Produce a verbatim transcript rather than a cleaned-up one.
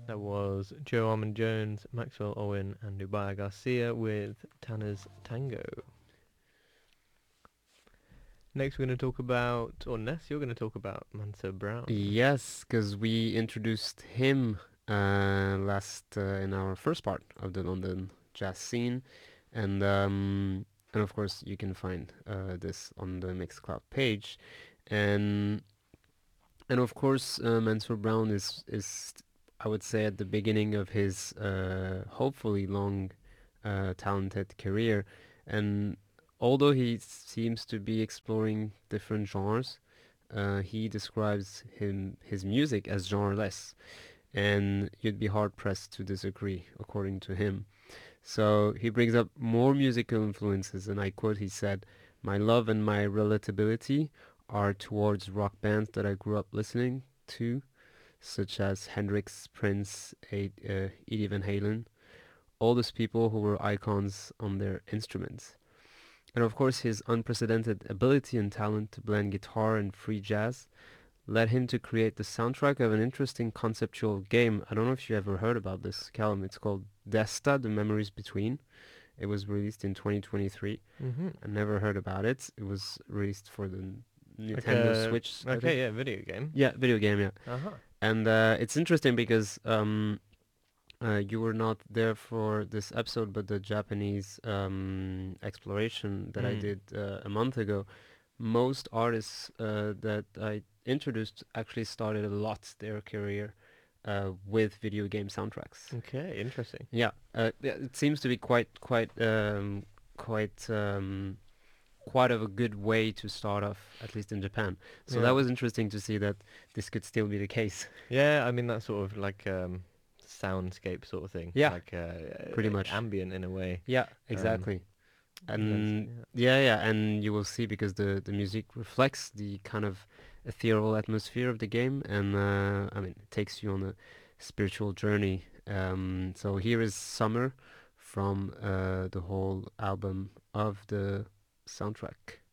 That was Joe Armand Jones, Maxwell Owen, and Ubaya Garcia with Tanner's Tango. Next, we're going to talk about, or Ness, you're going to talk about Manso Brown. Yes, because we introduced him uh, last uh, in our first part of the London jazz scene, and um, and of course you can find uh, this on the Mixcloud page, and and of course uh, Mansour Brown is is I would say at the beginning of his uh, hopefully long, uh, talented career, and although he seems to be exploring different genres, uh, he describes him his music as genreless, and you'd be hard pressed to disagree, according to him. So he brings up more musical influences, and I quote: he said, "My love and my relatability are towards rock bands that I grew up listening to, such as Hendrix, Prince, uh, Eddie Van Halen, all those people who were icons on their instruments." And of course, his unprecedented ability and talent to blend guitar and free jazz led him to create the soundtrack of an interesting conceptual game. I don't know if you ever heard about this, Callum. It's called Desta, The Memories Between. It was released in twenty twenty-three. Mm-hmm. I never heard about it. It was released for the Like Nintendo a, Switch, I think. okay, yeah, video game. Yeah, video game, yeah. Uh-huh. And uh, it's interesting because um, uh, you were not there for this episode, but the Japanese um, exploration that I Mm. did uh, a month ago, most artists uh, that I introduced actually started a lot their career uh, with video game soundtracks. Okay, interesting. Yeah, uh, yeah, it seems to be quite quite um, quite um, quite of a good way to start off, at least in Japan. So that Yeah. was interesting to see that this could still be the case. Yeah, I mean, that's sort of like um, soundscape sort of thing, Yeah, like uh, pretty much. ambient in a way. Yeah, Um, exactly. and then, And yeah. yeah, yeah, and you will see because the the music reflects the kind of ethereal atmosphere of the game, and uh, I mean, it takes you on a spiritual journey. Um, so here is Summer from uh, the whole album of the soundtrack.